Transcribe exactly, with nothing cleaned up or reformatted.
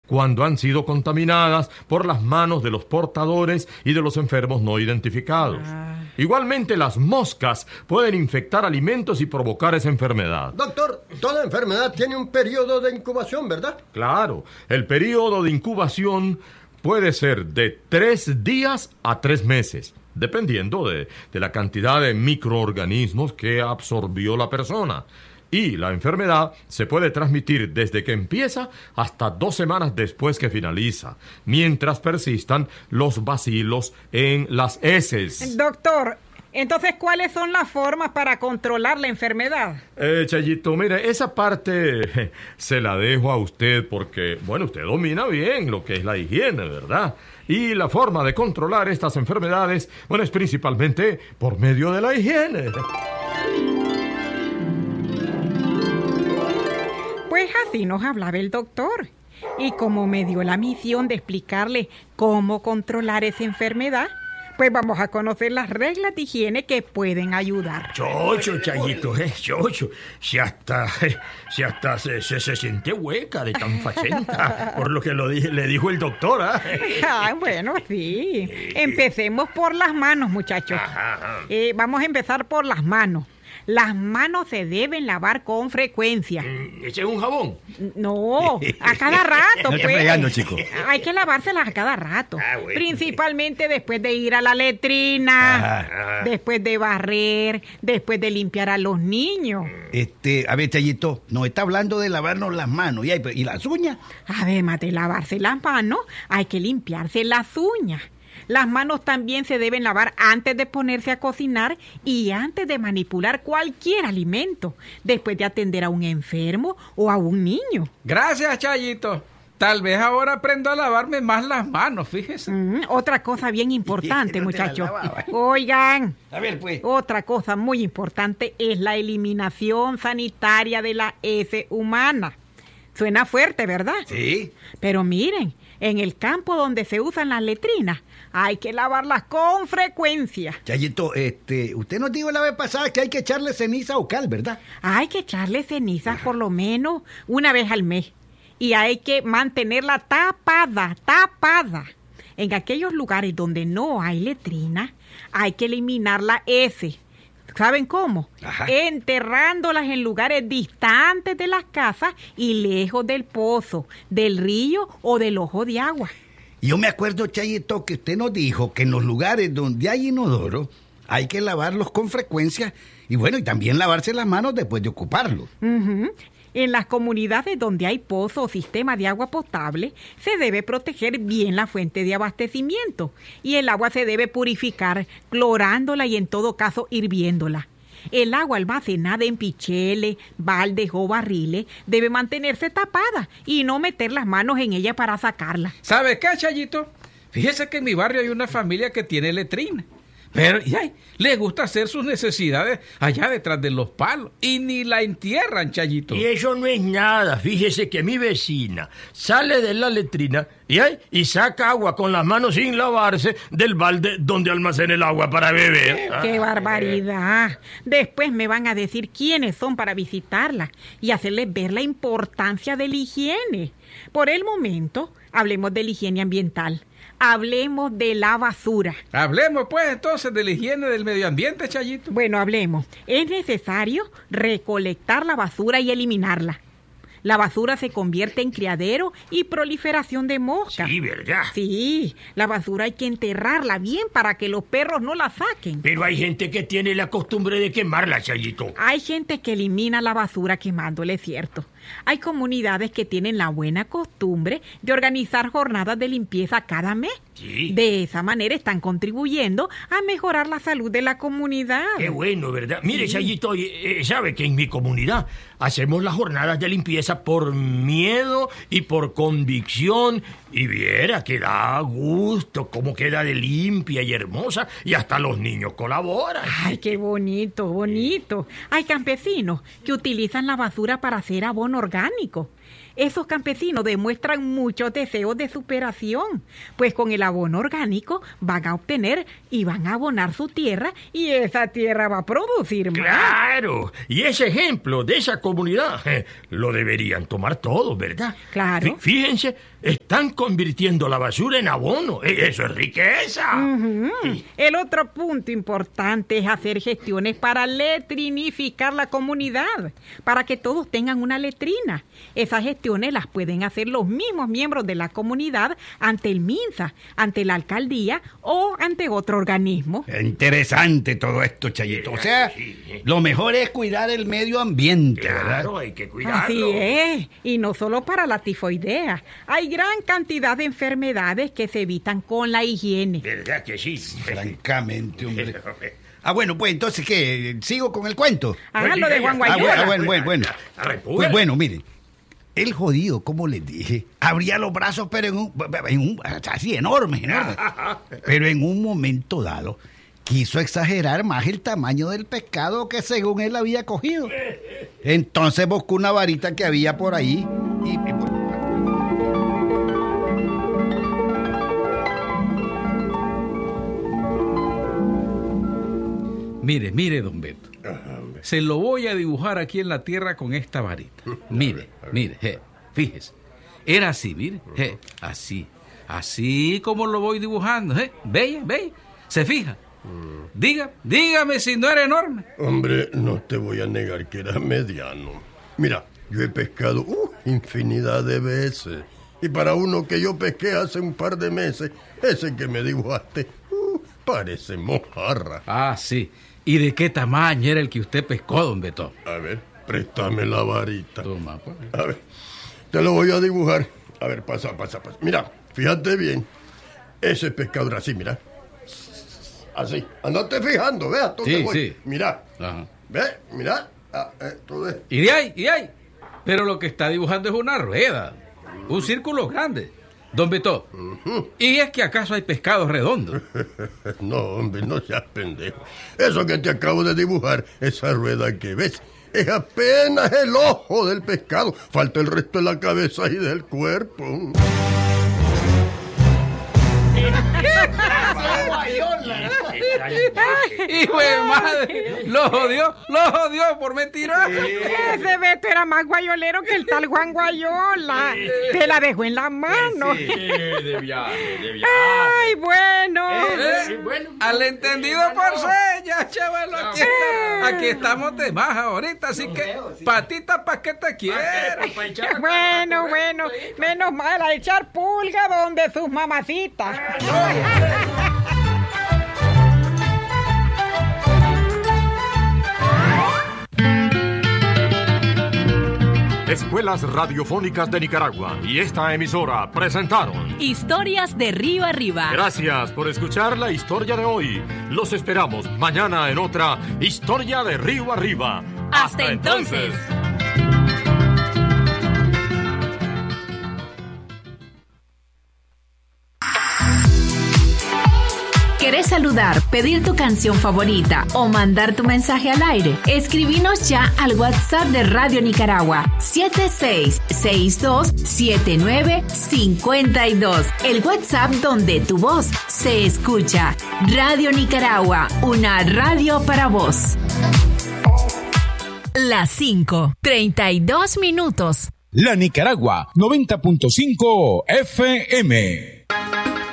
cuando han sido contaminadas por las manos de los portadores y de los enfermos no identificados. Ah. Igualmente, las moscas pueden infectar alimentos y provocar esa enfermedad. Doctor, toda enfermedad tiene un periodo de incubación, ¿verdad? Claro, el periodo de incubación puede ser de tres días a tres meses, dependiendo de, de la cantidad de microorganismos que absorbió la persona. Y la enfermedad se puede transmitir desde que empieza hasta dos semanas después que finaliza, mientras persistan los bacilos en las heces. Doctor, entonces, ¿cuáles son las formas para controlar la enfermedad? Eh, Chayito, mire, esa parte se la dejo a usted porque, bueno, usted domina bien lo que es la higiene, ¿verdad? Y la forma de controlar estas enfermedades, bueno, es principalmente por medio de la higiene. Pues así nos hablaba el doctor. Y como me dio la misión de explicarle cómo controlar esa enfermedad, pues vamos a conocer las reglas de higiene que pueden ayudar. Chocho, Chayito, eh, chocho. Si hasta, eh, si hasta se, se, se siente hueca de tan fachenta, por lo que lo dije, le dijo el doctor, ¿eh? Ah, bueno, sí. Empecemos por las manos, muchachos. Ajá, ajá. Eh, vamos a empezar por las manos. Las manos se deben lavar con frecuencia. ¿Ese es un jabón? No, a cada rato, no pues. te fregando, chico. Hay que lavárselas a cada rato. Ah, bueno. Principalmente después de ir a la letrina, Ajá. después de barrer, después de limpiar a los niños. Este, a ver, Chayito, nos está hablando de lavarnos las manos. ¿Y, y las uñas? Además de lavarse las manos, hay que limpiarse las uñas. Las manos también se deben lavar antes de ponerse a cocinar y antes de manipular cualquier alimento, después de atender a un enfermo o a un niño. Gracias, Chayito. Tal vez ahora aprendo a lavarme más las manos, fíjese. Mm, otra cosa bien importante, No te la muchachos. lavaba. Oigan, A ver, pues. otra cosa muy importante es la eliminación sanitaria de la heces humana. Suena fuerte, ¿verdad? Sí. Pero miren, en el campo donde se usan las letrinas, hay que lavarlas con frecuencia. Chayito, este, usted nos dijo la vez pasada que hay que echarle ceniza o cal, ¿verdad? Hay que echarle cenizas por lo menos una vez al mes. Y hay que mantenerla tapada, tapada. En aquellos lugares donde no hay letrina, hay que eliminar la heces. ¿Saben cómo? Ajá. Enterrándolas en lugares distantes de las casas y lejos del pozo, del río o del ojo de agua. Yo me acuerdo, Chayito, que usted nos dijo que en los lugares donde hay inodoro hay que lavarlos con frecuencia y bueno, y también lavarse las manos después de ocuparlos. Uh-huh. En las comunidades donde hay pozo o sistema de agua potable, se debe proteger bien la fuente de abastecimiento y el agua se debe purificar clorándola y en todo caso hirviéndola. El agua almacenada en picheles, baldes o barriles debe mantenerse tapada y no meter las manos en ella para sacarla. ¿Sabe qué, Chayito? Fíjese que en mi barrio hay una familia que tiene letrina. Pero, y ay, le gusta hacer sus necesidades allá detrás de los palos. Y ni la entierran, Chayito. Y eso no es nada. Fíjese que mi vecina sale de la letrina y, ay, y saca agua con las manos sin lavarse del balde donde almacena el agua para beber. ¡Qué barbaridad! Después me van a decir quiénes son para visitarla y hacerles ver la importancia de la higiene. Por el momento, hablemos de la higiene ambiental. Hablemos de la basura. Hablemos, pues, entonces, de la higiene del medio ambiente, Chayito. Bueno, hablemos. Es necesario recolectar la basura y eliminarla. La basura se convierte en criadero y proliferación de moscas. Sí, ¿verdad? Sí, la basura hay que enterrarla bien para que los perros no la saquen. Pero hay gente que tiene la costumbre de quemarla, Chayito. Hay gente que elimina la basura quemándole, cierto. Hay comunidades que tienen la buena costumbre de organizar jornadas de limpieza cada mes. Sí. De esa manera están contribuyendo a mejorar la salud de la comunidad. Qué bueno, ¿verdad? Mire, sí. Chayito, eh, sabe que en mi comunidad hacemos las jornadas de limpieza por miedo y por convicción. Y viera que da gusto cómo queda de limpia y hermosa y hasta los niños colaboran. Ay, qué bonito, bonito. Hay campesinos que utilizan la basura para hacer abono orgánico. Esos campesinos demuestran muchos deseos de superación, pues con el abono orgánico van a obtener y van a abonar su tierra y esa tierra va a producir más. ¡Claro! Y ese ejemplo de esa comunidad eh, lo deberían tomar todos, ¿verdad? Claro. Fí- Fíjense están convirtiendo la basura en abono. Eso es riqueza. Uh-huh. El otro punto importante es hacer gestiones para letrinificar la comunidad, para que todos tengan una letrina. Esas gestiones las pueden hacer los mismos miembros de la comunidad ante el MINSA, ante la alcaldía o ante otro organismo. Interesante todo esto, Chayito. O sea, lo mejor es cuidar el medio ambiente, ¿verdad? Claro, hay que cuidarlo. Así es, y no solo para la tifoidea. Hay gran cantidad de enfermedades que se evitan con la higiene. ¿Verdad que sí? Francamente, hombre. Ah, bueno, pues entonces, ¿qué? ¿Sigo con el cuento? Ah, lo de Juan Guayola. Ah, bueno, bueno, bueno. Pues bueno, miren. El jodido, como les dije, abría los brazos, pero en un, en un así enorme, enorme. Pero en un momento dado, quiso exagerar más el tamaño del pescado que según él había cogido. Entonces buscó una varita que había por ahí y... y Mire, mire, don Beto. Se lo voy a dibujar aquí en la tierra con esta varita. Mire, mire, je, fíjese. Era así, mire, je, así. Así como lo voy dibujando, je. Bella, bella. ¿Se fija? Diga, dígame si no era enorme. Hombre, no te voy a negar que era mediano. Mira, yo he pescado uh, infinidad de veces. Y para uno que yo pesqué hace un par de meses, ese que me dibujaste, uh, parece mojarra. Ah, sí. ¿Y de qué tamaño era el que usted pescó, don Beto? A ver, préstame la varita. Toma, pues. A ver, te lo voy a dibujar. A ver, pasa, pasa, pasa. Mira, fíjate bien. Ese pescado era así, mira. Así. Andate fijando, ve, a Sí, sí. Mira. Ajá. Ve, mira. Ah, eh, todo es. Y de ahí, y de ahí. Pero lo que está dibujando es una rueda. Un círculo grande. Don Beto, uh-huh. ¿Y es que acaso hay pescados redondos? No, hombre, no seas pendejo. Eso que te acabo de dibujar, esa rueda que ves, es apenas el ojo del pescado. Falta el resto de la cabeza y del cuerpo. ¡Hijo de madre! ¡Lo jodió! ¡Lo jodió por mentiroso! Ese Beto era más guayolero que el tal Juan Guayola. Te la dejó en la mano. Sí, de viaje, de viaje. ¡Ay, bueno! ¿Eh? Sí, bueno. Al entendido por señas, chaval. Aquí, está- aquí estamos de más ahorita, así que patita pa' que te quiera. Bueno, bueno, menos mal a echar pulga donde sus mamacitas. Escuelas Radiofónicas de Nicaragua y esta emisora presentaron Historias de Río Arriba. Gracias por escuchar la historia de hoy. Los esperamos mañana en otra Historia de Río Arriba. Hasta entonces. ¿Querés saludar, pedir tu canción favorita o mandar tu mensaje al aire? Escribinos ya al WhatsApp de Radio Nicaragua siete seis seis dos siete nueve cinco dos. El WhatsApp donde tu voz se escucha. Radio Nicaragua, una radio para vos. Las cinco, treinta y dos minutos. La Nicaragua, noventa punto cinco F M.